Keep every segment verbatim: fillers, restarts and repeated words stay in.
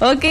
Ok,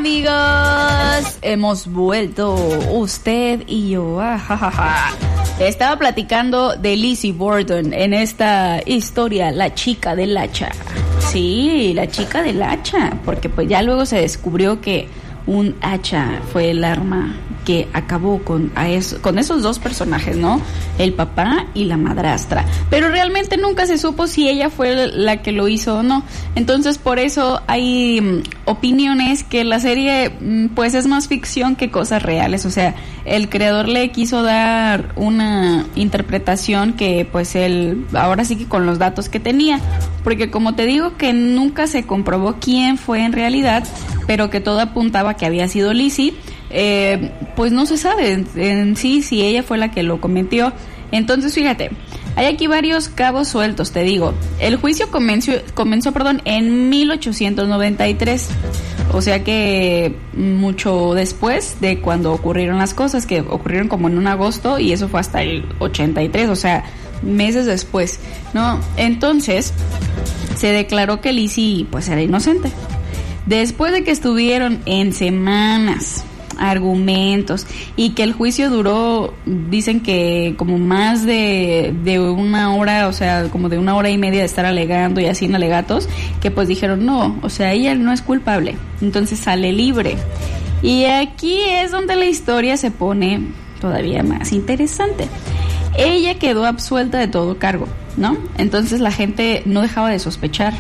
amigos, hemos vuelto, usted y yo. Ah, ja, ja, ja. Estaba platicando de Lizzie Borden en esta historia, la chica del hacha. Sí, la chica del hacha, porque pues ya luego se descubrió que un hacha fue el arma que acabó con, a eso, con esos dos personajes, ¿no? El papá y la madrastra. Pero realmente nunca se supo si ella fue la que lo hizo o no. Entonces, por eso hay um, opiniones que la serie, um, pues, es más ficción que cosas reales. O sea, el creador le quiso dar una interpretación que, pues, él, ahora sí que con los datos que tenía. Porque, como te digo, que nunca se comprobó quién fue en realidad, pero que todo apuntaba que había sido Lizzie. Eh, pues no se sabe en, en sí si ella fue la que lo cometió. Entonces, fíjate, hay aquí varios cabos sueltos, te digo. El juicio comenzó, comenzó perdón, en mil ochocientos noventa y tres. O sea que mucho después de cuando ocurrieron las cosas, que ocurrieron como en un agosto, y eso fue hasta el ochenta y tres, o sea, meses después, ¿no? Entonces, se declaró que Lizzie, pues, era inocente. Después de que estuvieron en semanas, argumentos, y que el juicio duró, dicen que como más de, de una hora, o sea, como de una hora y media de estar alegando y así en alegatos, que pues dijeron no, o sea, ella no es culpable, entonces sale libre. Y aquí es donde la historia se pone todavía más interesante. Ella quedó absuelta de todo cargo, ¿no? Entonces la gente no dejaba de sospechar.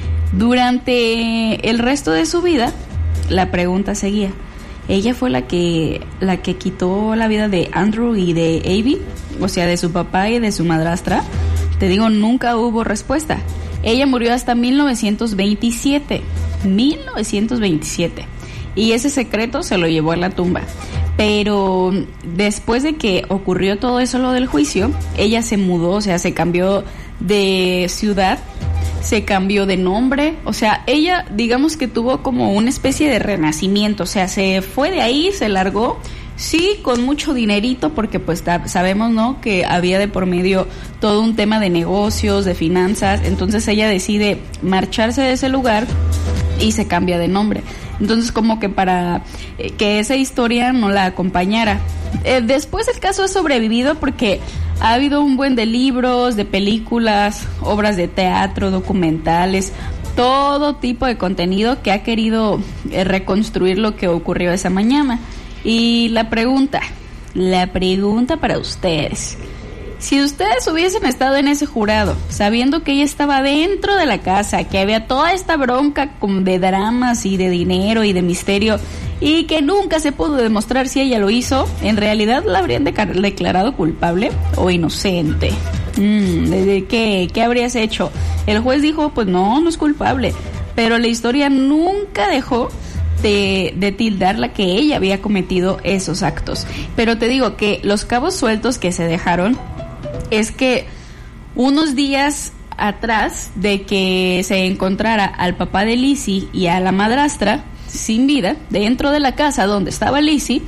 Durante el resto de su vida, la pregunta seguía: ¿ella fue la que la que quitó la vida de Andrew y de Abby? O sea, de su papá y de su madrastra. Te digo, nunca hubo respuesta. Ella murió hasta mil novecientos veintisiete. mil novecientos veintisiete. Y ese secreto se lo llevó a la tumba. Pero después de que ocurrió todo eso, lo del juicio, ella se mudó, o sea, se cambió de ciudad, se cambió de nombre, o sea, ella, digamos que tuvo como una especie de renacimiento, o sea, se fue de ahí, se largó, sí, con mucho dinerito, porque pues sabemos, ¿no?, que había de por medio todo un tema de negocios, de finanzas. Entonces ella decide marcharse de ese lugar y se cambia de nombre. Entonces, como que para eh, que esa historia no la acompañara. Eh, después el caso ha sobrevivido porque ha habido un buen de libros, de películas, obras de teatro, documentales, todo tipo de contenido que ha querido eh, reconstruir lo que ocurrió esa mañana. Y la pregunta, la pregunta para ustedes: si ustedes hubiesen estado en ese jurado, sabiendo que ella estaba dentro de la casa, que había toda esta bronca como de dramas y de dinero y de misterio, y que nunca se pudo demostrar si ella lo hizo, ¿en realidad la habrían deca- declarado culpable o inocente? Mm, ¿de qué? ¿Qué habrías hecho? El juez dijo, pues no, no es culpable, pero la historia nunca dejó De, de tildarla que ella había cometido esos actos. Pero te digo que los cabos sueltos que se dejaron es que unos días atrás de que se encontrara al papá de Lizzie y a la madrastra sin vida dentro de la casa donde estaba Lizzie,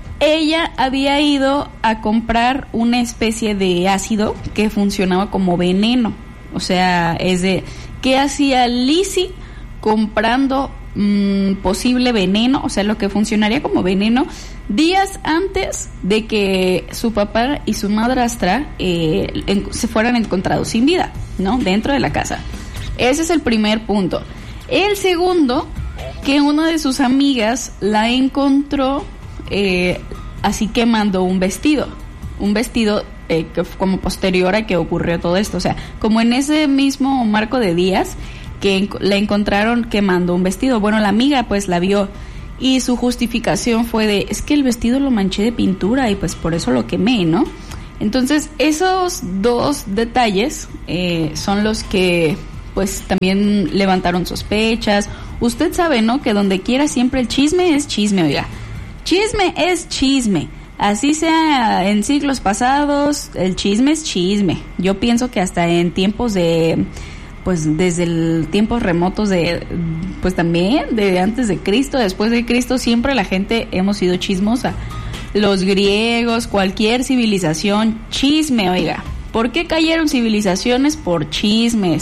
ella había ido a comprar una especie de ácido que funcionaba como veneno. O sea, es de ¿qué hacía Lizzie comprando mmm, posible veneno? O sea, lo que funcionaría como veneno días antes de que su papá y su madrastra eh, en, se fueran encontrados sin vida, ¿no?, dentro de la casa. Ese es el primer punto. El segundo, que una de sus amigas la encontró, eh, así que mandó un vestido, un vestido eh, que como posterior a que ocurrió todo esto, o sea, como en ese mismo marco de días que la encontraron quemando un vestido. Bueno, la amiga pues la vio y su justificación fue de, es que el vestido lo manché de pintura y pues por eso lo quemé, ¿no? Entonces esos dos detalles eh, son los que pues también levantaron sospechas. Usted sabe, ¿no?, que donde quiera siempre el chisme es chisme, oiga. Chisme es chisme. Así sea en siglos pasados, el chisme es chisme. Yo pienso que hasta en tiempos de pues desde el tiempos remotos de, pues también de antes de Cristo, después de Cristo, siempre la gente hemos sido chismosa. Los griegos, cualquier civilización, chisme, oiga. ¿Por qué cayeron civilizaciones? Por chismes.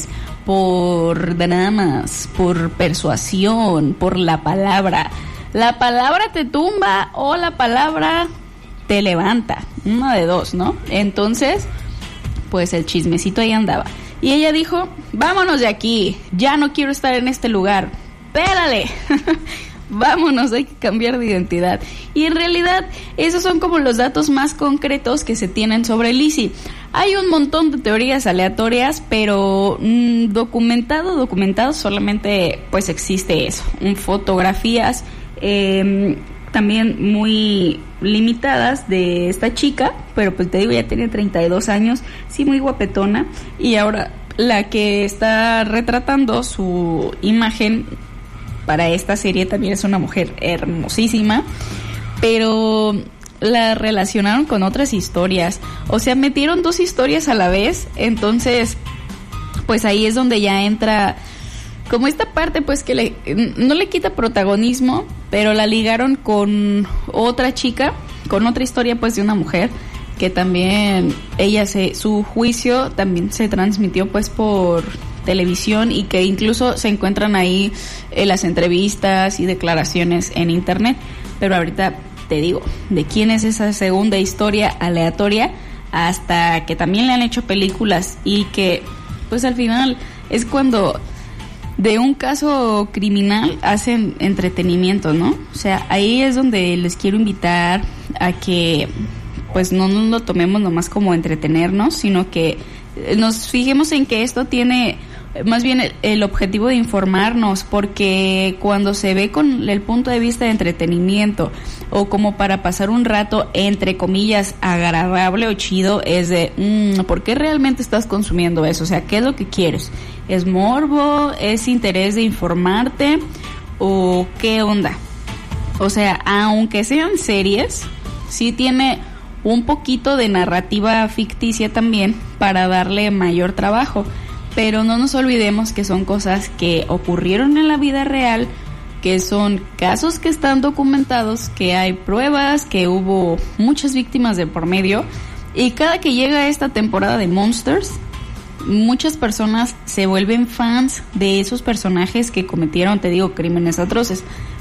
por dramas, por persuasión, por la palabra. La palabra te tumba o la palabra te levanta, una de dos, ¿no? Entonces, pues el chismecito ahí andaba. Y ella dijo, vámonos de aquí, ya no quiero estar en este lugar, pélale. Vámonos, hay que cambiar de identidad. Y en realidad, esos son como los datos más concretos que se tienen sobre Lizzie. Hay un montón de teorías aleatorias, pero mmm, documentado, documentado solamente pues existe eso. Un, fotografías eh, también muy limitadas de esta chica, pero pues te digo, ya tiene treinta y dos años, sí, muy guapetona. Y ahora la que está retratando su imagen para esta serie también es una mujer hermosísima, pero la relacionaron con otras historias, o sea, metieron dos historias a la vez. Entonces pues ahí es donde ya entra como esta parte pues que le, no le quita protagonismo, pero la ligaron con otra chica, con otra historia pues de una mujer que también ella se, su juicio también se transmitió pues por televisión, y que incluso se encuentran ahí eh, las entrevistas y declaraciones en internet. Pero ahorita te digo de quién es esa segunda historia aleatoria, hasta que también le han hecho películas, y que pues al final es cuando de un caso criminal hacen entretenimiento, ¿no? O sea, ahí es donde les quiero invitar a que pues no nos lo tomemos nomás como entretenernos, sino que nos fijemos en que esto tiene más bien el, el objetivo de informarnos, porque cuando se ve con el punto de vista de entretenimiento o como para pasar un rato entre comillas agradable o chido, es de mmm, ¿por qué realmente estás consumiendo eso? O sea, ¿qué es lo que quieres? ¿Es morbo? ¿Es interés de informarte? ¿O qué onda? O sea, aunque sean series, sí tiene un poquito de narrativa ficticia también para darle mayor trabajo. Pero no nos olvidemos que son cosas que ocurrieron en la vida real, que son casos que están documentados, que hay pruebas, que hubo muchas víctimas de por medio. Y cada que llega esta temporada de Monsters, muchas personas se vuelven fans de esos personajes que cometieron, te digo, crímenes atroces.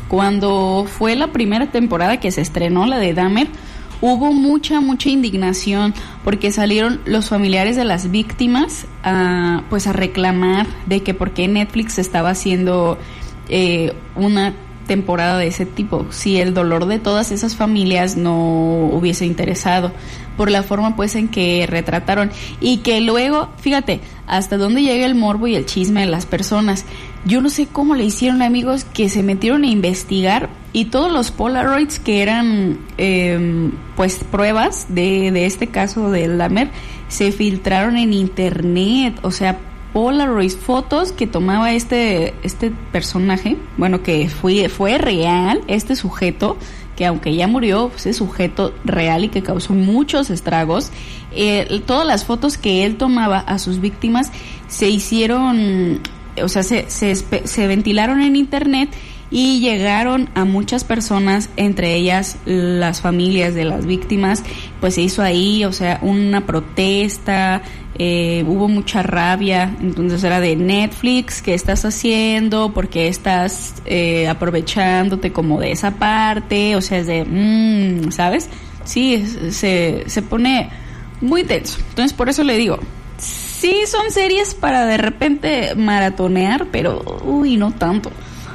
Cuando fue la primera temporada que se estrenó, la de Dahmer, hubo mucha, mucha indignación, porque salieron los familiares de las víctimas a, pues a reclamar de que por qué Netflix estaba haciendo eh, una temporada de ese tipo, si el dolor de todas esas familias no hubiese interesado, por la forma pues en que retrataron. Y que luego, fíjate, hasta dónde llega el morbo y el chisme de las personas. Yo no sé cómo le hicieron, amigos, que se metieron a investigar, y todos los Polaroids que eran eh, pues pruebas de, de este caso de Dahmer se filtraron en internet. O sea, Polaroids, fotos que tomaba este este personaje, bueno, que fue, fue real, este sujeto, que aunque ya murió, pues es sujeto real y que causó muchos estragos. Eh, todas las fotos que él tomaba a sus víctimas se hicieron, o sea, se, se, se ventilaron en internet y llegaron a muchas personas, entre ellas las familias de las víctimas. Pues se hizo ahí, o sea, una protesta, eh, hubo mucha rabia. Entonces era de Netflix, ¿qué estás haciendo? ¿Por qué estás eh, aprovechándote como de esa parte? O sea, es de, mmm, ¿sabes? Sí, se, se pone muy tenso. Entonces por eso le digo, sí son series para de repente maratonear, pero uy, no tanto.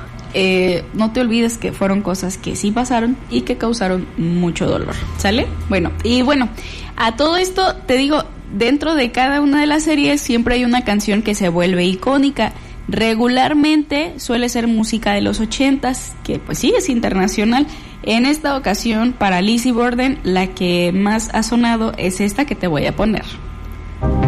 Eh, no te olvides que fueron cosas que sí pasaron y que causaron mucho dolor, ¿sale? Bueno, y bueno, a todo esto te digo, dentro de cada una de las series siempre hay una canción que se vuelve icónica. Regularmente suele ser música de los ochentas, que pues sí es internacional. En esta ocasión, para Lizzie Borden, la que más ha sonado es esta que te voy a poner.